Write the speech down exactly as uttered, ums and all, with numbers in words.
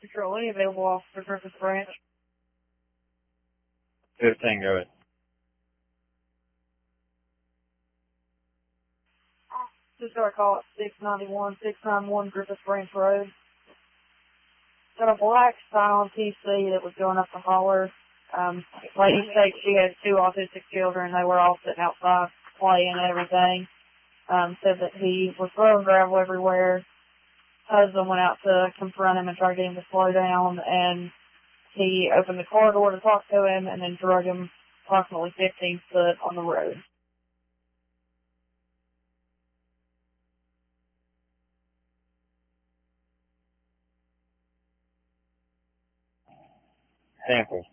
Control any available officer Griffith Branch. fifteen, go ahead. Just got a call at six ninety-one, six ninety-one Griffith Branch Road. Got a black silent P C that was going up the holler. Um, lady states she has two autistic children. They were all sitting outside playing and everything. Um, said that he was throwing gravel everywhere. Husband went out to confront him and try to get him to slow down, and he opened the car door to talk to him and then drug him approximately fifteen foot on the road. Samples.